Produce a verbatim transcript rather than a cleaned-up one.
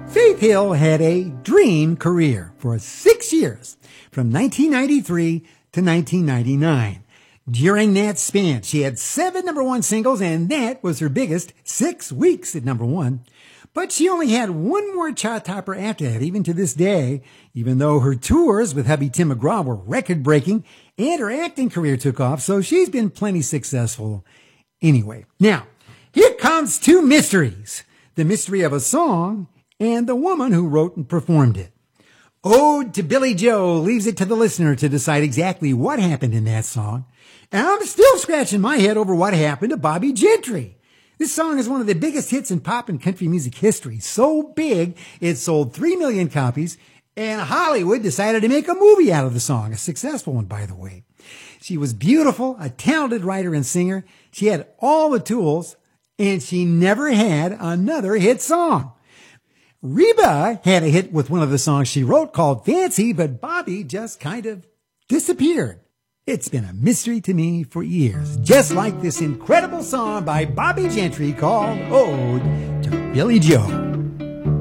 Faith Hill had a dream career for six years, from nineteen ninety-three to nineteen ninety-nine. During that span, she had seven number one singles, and that was her biggest, six weeks at number one. But she only had one more chart topper after that, even to this day, even though her tours with hubby Tim McGraw were record-breaking and her acting career took off, so she's been plenty successful anyway. Now, here comes two mysteries. The mystery of a song and the woman who wrote and performed it. Ode to Billy Joe leaves it to the listener to decide exactly what happened in that song. And I'm still scratching my head over what happened to Bobbie Gentry. This song is one of the biggest hits in pop and country music history. So big, it sold three million copies, and Hollywood decided to make a movie out of the song, a successful one, by the way. She was beautiful, a talented writer and singer. She had all the tools, and she never had another hit song. Reba had a hit with one of the songs she wrote called Fancy, but Bobbie just kind of disappeared. It's been a mystery to me for years, just like this incredible song by Bobbie Gentry called Ode to Billy Joe.